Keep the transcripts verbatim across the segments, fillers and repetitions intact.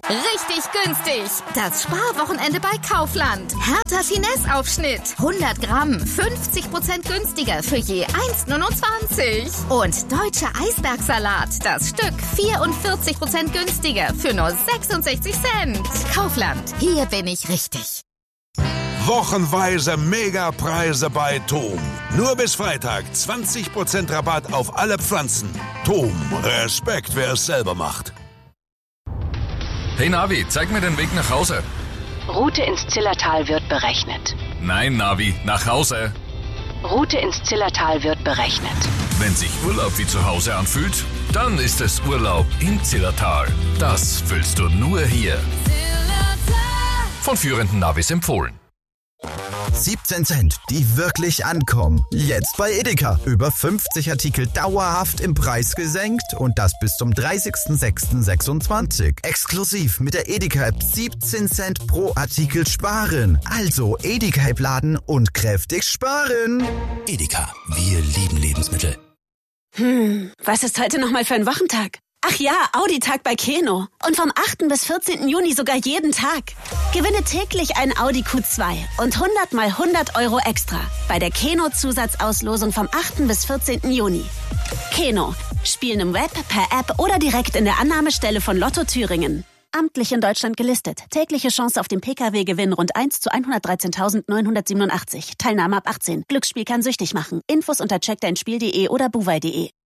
Richtig günstig. Das Sparwochenende bei Kaufland. Hertha Finesse-Aufschnitt. hundert Gramm, fünfzig Prozent günstiger für je eins Komma neunundzwanzig. Und deutscher Eisbergsalat. Das Stück vierundvierzig Prozent günstiger für nur sechsundsechzig Cent. Kaufland. Hier bin ich richtig. Wochenweise Megapreise bei Tom. Nur bis Freitag zwanzig Prozent Rabatt auf alle Pflanzen. Tom, Respekt, wer es selber macht. Hey Navi, zeig mir den Weg nach Hause. Route ins Zillertal wird berechnet. Nein, Navi, nach Hause. Route ins Zillertal wird berechnet. Wenn sich Urlaub wie zu Hause anfühlt, dann ist es Urlaub im Zillertal. Das fühlst du nur hier. Von führenden Navis empfohlen. siebzehn Cent, die wirklich ankommen. Jetzt bei Edeka. Über fünfzig Artikel dauerhaft im Preis gesenkt und das bis zum dreißigsten sechsten sechsundzwanzig. Exklusiv mit der Edeka-App siebzehn Cent pro Artikel sparen. Also Edeka-App laden und kräftig sparen. Edeka, wir lieben Lebensmittel. Hm, was ist heute nochmal für ein Wochentag? Ach ja, Audi-Tag bei Keno. Und vom achten bis vierzehnten Juni sogar jeden Tag. Gewinne täglich ein Audi Q zwei und hundert mal hundert Euro extra bei der Keno-Zusatzauslosung vom achten bis vierzehnten Juni. Keno. Spielen im Web, per App oder direkt in der Annahmestelle von Lotto Thüringen. Amtlich in Deutschland gelistet. Tägliche Chance auf den Pkw-Gewinn rund eins zu hundertdreizehntausendsneunhundertsiebenundachtzig. Teilnahme ab achtzehn. Glücksspiel kann süchtig machen. Infos unter check dein spiel punkt de oder buwei punkt de.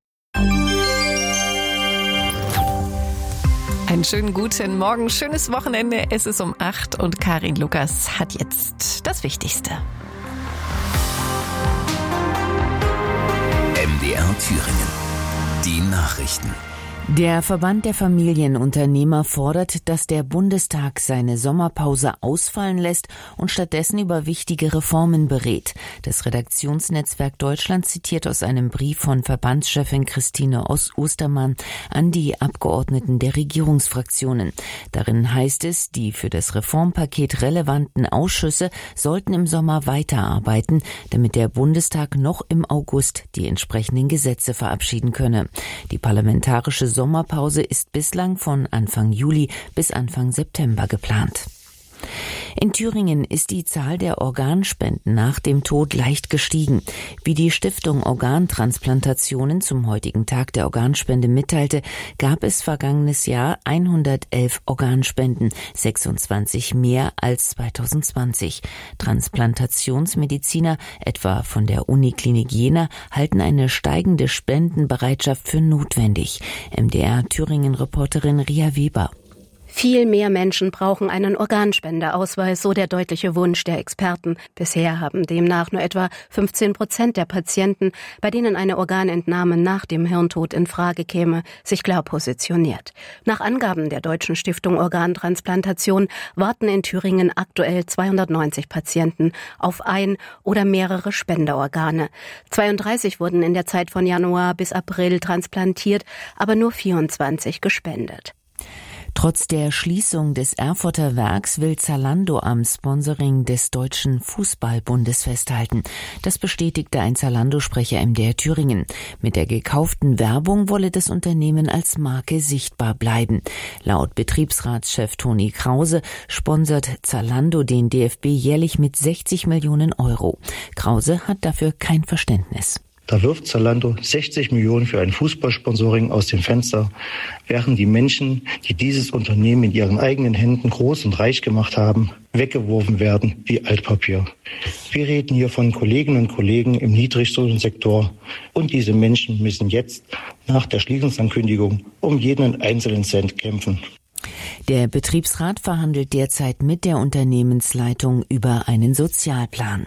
Einen schönen guten Morgen, schönes Wochenende. Es ist um acht und Karin Lukas hat jetzt das Wichtigste. M D R Thüringen. Die Nachrichten. Der Verband der Familienunternehmer fordert, dass der Bundestag seine Sommerpause ausfallen lässt und stattdessen über wichtige Reformen berät. Das Redaktionsnetzwerk Deutschland zitiert aus einem Brief von Verbandschefin Christine Ostermann an die Abgeordneten der Regierungsfraktionen. Darin heißt es, die für das Reformpaket relevanten Ausschüsse sollten im Sommer weiterarbeiten, damit der Bundestag noch im August die entsprechenden Gesetze verabschieden könne. Die parlamentarische Sommerpause ist bislang von Anfang Juli bis Anfang September geplant. In Thüringen ist die Zahl der Organspenden nach dem Tod leicht gestiegen. Wie die Stiftung Organtransplantationen zum heutigen Tag der Organspende mitteilte, gab es vergangenes Jahr hundertelf Organspenden, sechsundzwanzig mehr als zweitausendzwanzig. Transplantationsmediziner, etwa von der Uniklinik Jena, halten eine steigende Spendenbereitschaft für notwendig. M D R Thüringen-Reporterin Ria Weber. Viel mehr Menschen brauchen einen Organspendeausweis, so der deutliche Wunsch der Experten. Bisher haben demnach nur etwa fünfzehn Prozent der Patienten, bei denen eine Organentnahme nach dem Hirntod in Frage käme, sich klar positioniert. Nach Angaben der Deutschen Stiftung Organtransplantation warten in Thüringen aktuell zweihundertneunzig Patienten auf ein oder mehrere Spenderorgane. zweiunddreißig wurden in der Zeit von Januar bis April transplantiert, aber nur vierundzwanzig gespendet. Trotz der Schließung des Erfurter Werks will Zalando am Sponsoring des Deutschen Fußballbundes festhalten. Das bestätigte ein Zalando-Sprecher M D R Thüringen. Mit der gekauften Werbung wolle das Unternehmen als Marke sichtbar bleiben. Laut Betriebsratschef Toni Krause sponsert Zalando den D F B jährlich mit sechzig Millionen Euro. Krause hat dafür kein Verständnis. Da wirft Zalando sechzig Millionen für ein Fußballsponsoring aus dem Fenster, während die Menschen, die dieses Unternehmen in ihren eigenen Händen groß und reich gemacht haben, weggeworfen werden wie Altpapier. Wir reden hier von Kolleginnen und Kollegen im Niedriglohnsektor und diese Menschen müssen jetzt nach der Schließungsankündigung um jeden einzelnen Cent kämpfen. Der Betriebsrat verhandelt derzeit mit der Unternehmensleitung über einen Sozialplan.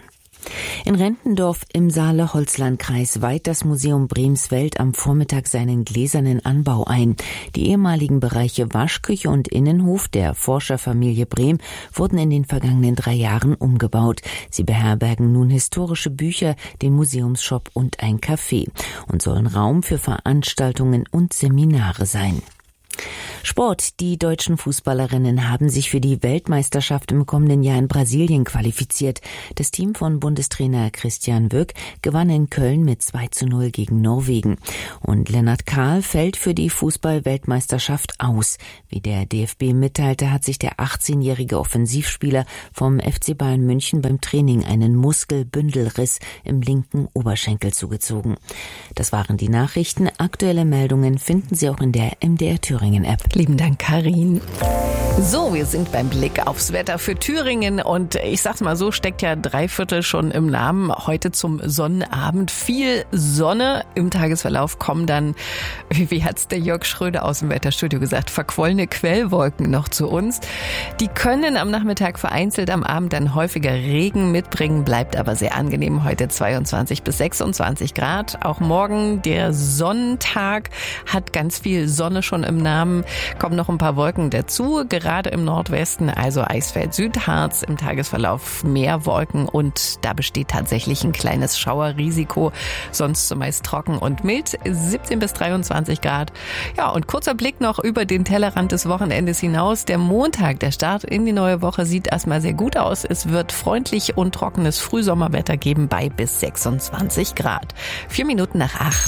In Rentendorf im Saale-Holzland-Kreis weiht das Museum Bremswelt am Vormittag seinen gläsernen Anbau ein. Die ehemaligen Bereiche Waschküche und Innenhof der Forscherfamilie Brehm wurden in den vergangenen drei Jahren umgebaut. Sie beherbergen nun historische Bücher, den Museumsshop und ein Café und sollen Raum für Veranstaltungen und Seminare sein. Sport. Die deutschen Fußballerinnen haben sich für die Weltmeisterschaft im kommenden Jahr in Brasilien qualifiziert. Das Team von Bundestrainer Christian Wöck gewann in Köln mit zwei zu null gegen Norwegen. Und Lennart Kahl fällt für die Fußball-Weltmeisterschaft aus. Wie der D F B mitteilte, hat sich der achtzehnjährige Offensivspieler vom F C Bayern München beim Training einen Muskelbündelriss im linken Oberschenkel zugezogen. Das waren die Nachrichten. Aktuelle Meldungen finden Sie auch in der M D R Thüringen App. Lieben Dank, Karin. So, wir sind beim Blick aufs Wetter für Thüringen und ich sag's mal so, steckt ja drei Viertel schon im Namen. Heute zum Sonnenabend viel Sonne. Im Tagesverlauf kommen dann, wie hat's der Jörg Schröder aus dem Wetterstudio gesagt, verquollene Quellwolken noch zu uns. Die können am Nachmittag vereinzelt, am Abend dann häufiger Regen mitbringen, bleibt aber sehr angenehm. Heute zweiundzwanzig bis sechsundzwanzig Grad. Auch morgen der Sonntag hat ganz viel Sonne schon im Namen. Kommen noch ein paar Wolken dazu, gerade im Nordwesten, also Eisfeld, Südharz, im Tagesverlauf mehr Wolken und da besteht tatsächlich ein kleines Schauerrisiko, sonst zumeist trocken und mild, siebzehn bis dreiundzwanzig Grad. Ja, und kurzer Blick noch über den Tellerrand des Wochenendes hinaus. Der Montag, der Start in die neue Woche, sieht erstmal sehr gut aus. Es wird freundlich und trockenes Frühsommerwetter geben bei bis sechsundzwanzig Grad. Vier Minuten nach acht.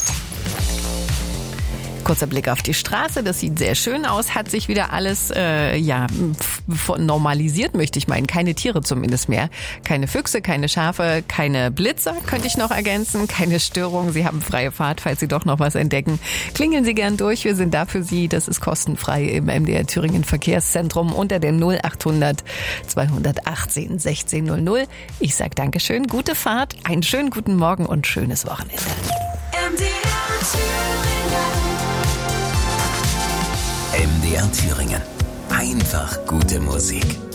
Kurzer Blick auf die Straße, das sieht sehr schön aus, hat sich wieder alles äh, ja f- normalisiert, möchte ich meinen. Keine Tiere zumindest mehr. Keine Füchse, keine Schafe, keine Blitzer, könnte ich noch ergänzen. Keine Störung, Sie haben freie Fahrt, falls Sie doch noch was entdecken. Klingeln Sie gern durch, wir sind da für Sie. Das ist kostenfrei im M D R Thüringen Verkehrszentrum unter der null achthundert zweihundertachtzehn sechzehn null null. Ich sag Dankeschön, gute Fahrt, einen schönen guten Morgen und schönes Wochenende. M D R Thüringen. M D R Thüringen. Einfach gute Musik.